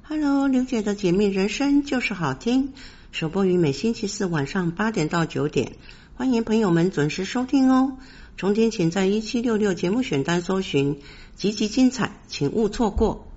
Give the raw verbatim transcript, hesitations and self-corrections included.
Hello， 刘姐的解密人生就是好听，首播于每星期四晚上八点到九点，欢迎朋友们准时收听哦。重点请在一七六六节目选单搜寻，集集精彩，请勿错过。